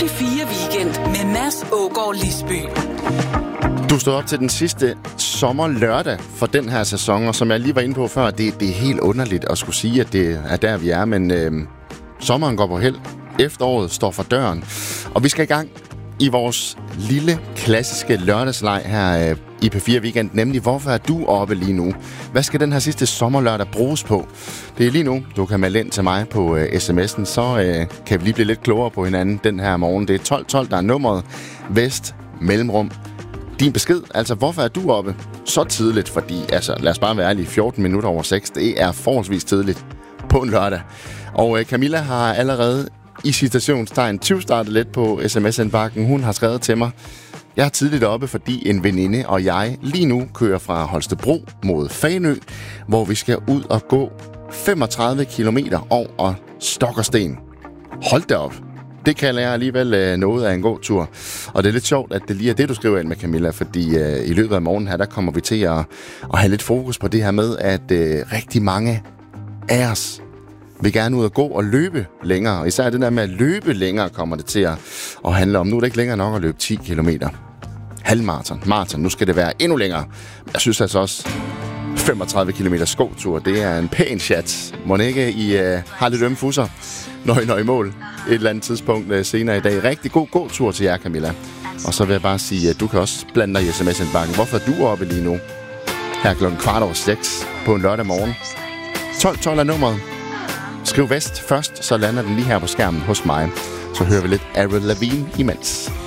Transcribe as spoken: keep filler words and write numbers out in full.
fire Weekend med Mads Ågaard Lisby. Du stod op til den sidste sommerlørdag for den her sæson, og som jeg lige var inde på før, det, det er helt underligt at skulle sige, at det er der, vi er, men øh, sommeren går på held. Efteråret står for døren, og vi skal i gang i vores lille, klassiske lørdagsleg her øh, i P fire Weekend, nemlig hvorfor er du oppe lige nu? Hvad skal den her sidste sommerlørdag bruges på? Det er lige nu, du kan melde ind til mig på øh, sms'en, så øh, kan vi lige blive lidt klogere på hinanden den her morgen. Det er tolv tolv, der er nummeret, vest, mellemrum. Din besked, altså hvorfor er du oppe så tidligt? Fordi, altså lad os bare være ærlige, fjorten minutter over seks, det er forholdsvis tidligt på en lørdag. Og øh, Camilla har allerede i citationstegn tyvstartet lidt på sms-indbakken. Hun har skrevet til mig: jeg er tidligt oppe, fordi en veninde og jeg lige nu kører fra Holstebro mod Fanø, hvor vi skal ud og gå femogtredive kilometer over stok og sten. Hold da op. Det kalder jeg alligevel øh, noget af en god tur. Og det er lidt sjovt, at det lige er det, du skriver ind med, Camilla, fordi øh, i løbet af morgenen her, der kommer vi til at, at have lidt fokus på det her med, at øh, rigtig mange af os vil gerne ud og gå og løbe længere. Og især det der med at løbe længere kommer det til at, at handle om. Nu er det ikke længere nok at løbe ti kilometer. Halvmarathon, maraton, nu skal det være endnu længere. Jeg synes altså også, femogtredive kilometer skotur, det er en pæn chat. Må ikke I uh, har lidt ømme fusser, når I når i mål et eller andet tidspunkt uh, senere i dag. Rigtig god gåtur til jer, Camilla. Og så vil jeg bare sige, at du kan også blande dig i sms-indbakken. Hvorfor er du oppe lige nu? Her klokken kvart over seks på en lørdag morgen. tolv tolv er nummeret. Skriv vest først, så lander den lige her på skærmen hos mig. Så hører vi lidt Avril Lavigne imens.